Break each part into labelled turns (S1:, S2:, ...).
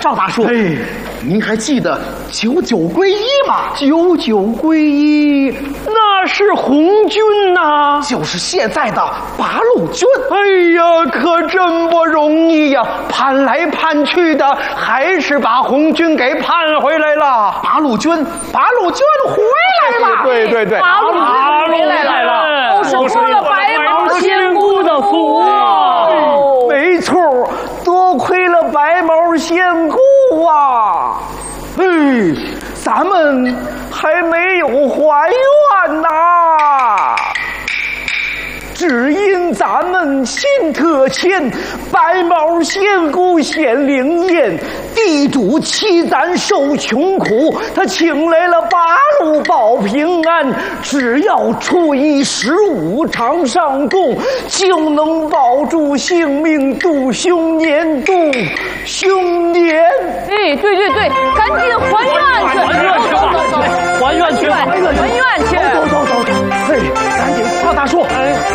S1: 赵大叔，
S2: 哎，
S1: 您还记得99归一吗
S2: ？99归一，那是红军呐，
S1: 就是现在的八路军。
S2: 哎呀，可真不容易呀！盼来盼去的，还是把红军给盼回来了。
S1: 八路军回来了！
S2: 对对对，
S3: 八路军回来了，都是托了白毛仙姑的福啊！
S2: 没错，多亏了白毛仙姑啊！哎，咱们还没有还愿呐。只因咱们心特谦，白毛仙姑显灵验，地主欺咱受穷苦，他请来了八路保平安。只要初一15常上供，就能保住性命，度凶年，度凶年。
S3: 哎，对对对，赶紧还愿去！
S2: 还愿去！
S3: 还愿去！
S1: 走！嘿，赶紧！赵大叔，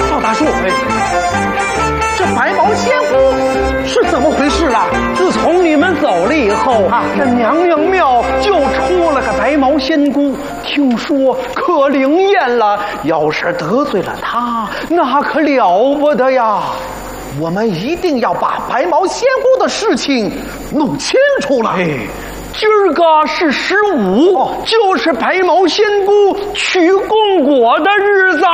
S1: 这白毛仙姑是怎么回事啊？
S2: 自从你们走了以后啊，这娘娘庙就出了个白毛仙姑，听说可灵验了。要是得罪了她，那可了不得呀！
S1: 我们一定要把白毛仙姑的事情弄清楚了。
S2: 今儿个是15，就是白毛仙姑取供果的日子。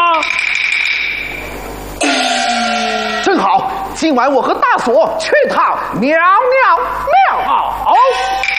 S1: 正好，今晚我和大锁去趟娘娘庙。好。